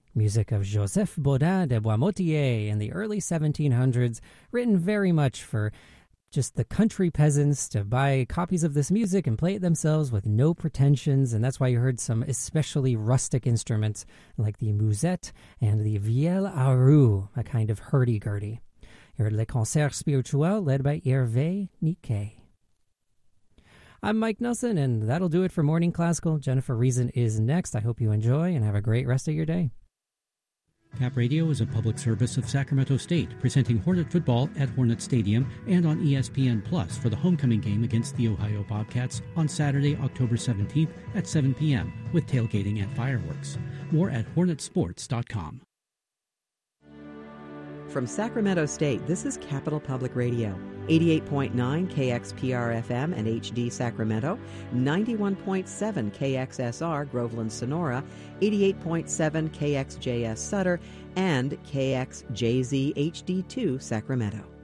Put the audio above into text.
Music of Joseph Bodin de Boismotier in the early 1700s, written very much for just the country peasants to buy copies of this music and play it themselves with no pretensions, and that's why you heard some especially rustic instruments like the musette and the vielle à roue, a kind of hurdy-gurdy. You heard Les Concerts Spirituels led by Hervé Niquet. I'm Mike Nelson, and that'll do it for Morning Classical. Jennifer Reason is next. I hope you enjoy and have a great rest of your day. Cap Radio is a public service of Sacramento State, presenting Hornet football at Hornet Stadium and on ESPN Plus for the homecoming game against the Ohio Bobcats on Saturday, October 17th at 7 p.m. with tailgating and fireworks. More at hornetsports.com. From Sacramento State, this is Capital Public Radio, 88.9 KXPR-FM and HD Sacramento, 91.7 KXSR Groveland Sonora, 88.7 KXJS Sutter, and KXJZ HD2 Sacramento.